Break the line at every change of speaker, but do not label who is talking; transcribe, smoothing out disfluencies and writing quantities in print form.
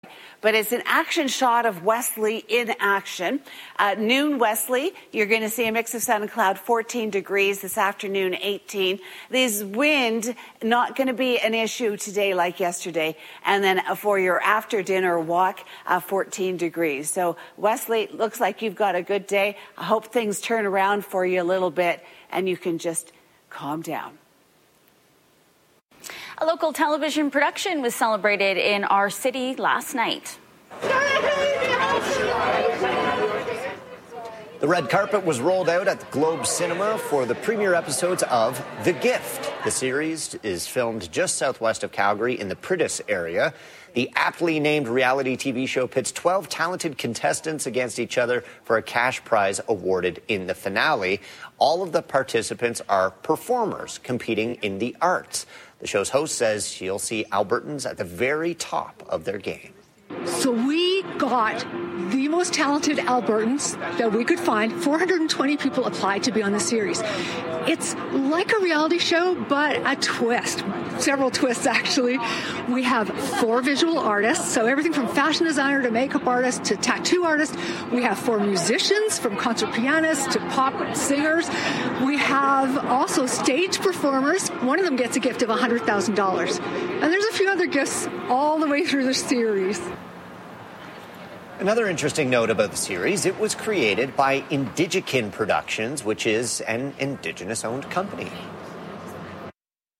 But it's an action shot of Wesley in action. Noon Wesley, you're going to see a mix of sun and cloud, 14 degrees. This afternoon, 18. This wind, not going to be an issue today like yesterday. And then for your after dinner walk, 14 degrees. So Wesley, looks like you've got a good day. I hope things turn around for you a little bit and you can just calm down.
A local television production was celebrated in our city last night.
The red carpet was rolled out at the Globe Cinema for the premiere episodes of The Gift. The series is filmed just southwest of Calgary in the Priddis area. The aptly named reality TV show pits 12 talented contestants against each other for a cash prize awarded in the finale. All of the participants are performers competing in the arts. The show's host says you'll see Albertans at the very top of their game.
So we got the most talented Albertans that we could find. 420 people applied to be on the series. It's like a reality show, but a twist. Several twists, actually. We have 4 visual artists, so everything from fashion designer to makeup artist to tattoo artist. We have 4 musicians, from concert pianists to pop singers. We have also stage performers. One of them gets a gift of $100,000. And there's a few other gifts all the way through the series.
Another interesting note about the series, it was created by Indigikin Productions, which is an Indigenous-owned company.